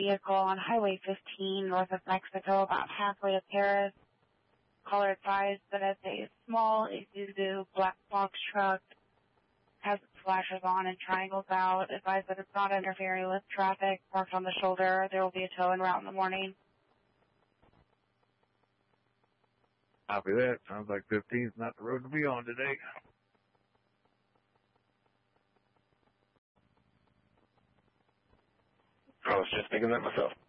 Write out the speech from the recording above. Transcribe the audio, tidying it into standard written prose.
vehicle on Highway 15 north of Mexico, about halfway to Paris. Caller advised that it's a small Isuzu black box truck, has its flashers on and triangles out. Advised that it's not interfering with traffic, parked on the shoulder. There will be a tow en route in the morning. Copy that. Sounds like 15's not the road to be on today. I was just thinking that myself.